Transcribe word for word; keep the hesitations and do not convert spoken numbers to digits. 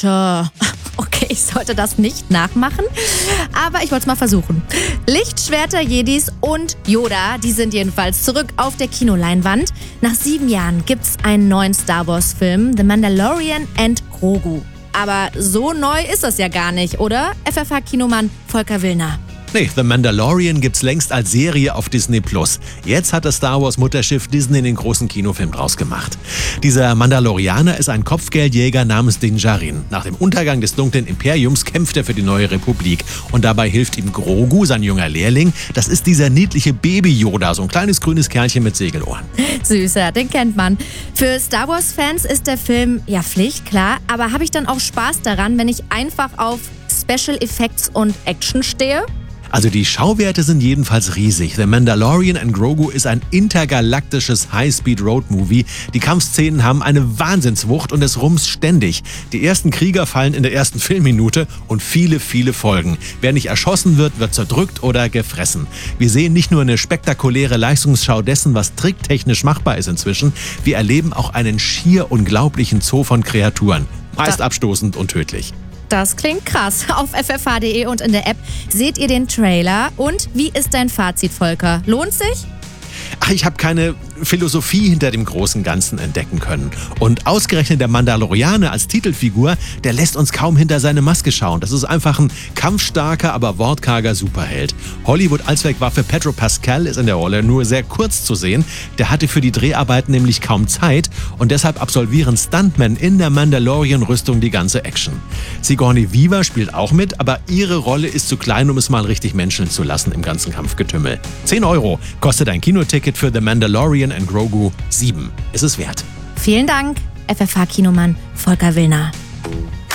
Lichtschwerter. Okay, ich sollte das nicht nachmachen, aber ich wollte es mal versuchen. Lichtschwerter, Jedis und Yoda, die sind jedenfalls zurück auf der Kinoleinwand. Nach sieben Jahren gibt's einen neuen Star Wars-Film, The Mandalorian and Grogu. Aber so neu ist das ja gar nicht, oder? F F H-Kinomann Volker Willner. Nee, The Mandalorian gibt's längst als Serie auf Disney Plus. Jetzt hat das Star Wars Mutterschiff Disney den großen Kinofilm draus gemacht. Dieser Mandalorianer ist ein Kopfgeldjäger namens Din Djarin. Nach dem Untergang des dunklen Imperiums kämpft er für die neue Republik. Und dabei hilft ihm Grogu, sein junger Lehrling. Das ist dieser niedliche Baby-Yoda, so ein kleines grünes Kerlchen mit Segelohren. Süßer, den kennt man. Für Star Wars-Fans ist der Film ja Pflicht, klar. Aber habe ich dann auch Spaß daran, wenn ich einfach auf Special Effects und Action stehe? Also die Schauwerte sind jedenfalls riesig. The Mandalorian and Grogu ist ein intergalaktisches High-Speed-Road-Movie. Die Kampfszenen haben eine Wahnsinnswucht und es rumst ständig. Die ersten Krieger fallen in der ersten Filmminute und viele, viele Folgen. Wer nicht erschossen wird, wird zerdrückt oder gefressen. Wir sehen nicht nur eine spektakuläre Leistungsschau dessen, was tricktechnisch machbar ist inzwischen. Wir erleben auch einen schier unglaublichen Zoo von Kreaturen. Meist abstoßend und tödlich. Das klingt krass. Auf f f h punkt d e und in der App seht ihr den Trailer. Und wie ist dein Fazit, Volker? Lohnt sich? Ach, ich habe keine Philosophie hinter dem großen Ganzen entdecken können. Und ausgerechnet der Mandalorianer als Titelfigur, der lässt uns kaum hinter seine Maske schauen. Das ist einfach ein kampfstarker, aber wortkarger Superheld. Hollywood-Allzweckwaffe Pedro Pascal ist in der Rolle nur sehr kurz zu sehen. Der hatte für die Dreharbeiten nämlich kaum Zeit und deshalb absolvieren Stuntmen in der Mandalorian-Rüstung die ganze Action. Sigourney Weaver spielt auch mit, aber ihre Rolle ist zu klein, um es mal richtig menscheln zu lassen im ganzen Kampfgetümmel. zehn Euro kostet ein Kinoticket für The Mandalorian and Grogu. sieben ist es wert. Vielen Dank, F F H-Kinomann Volker Willner.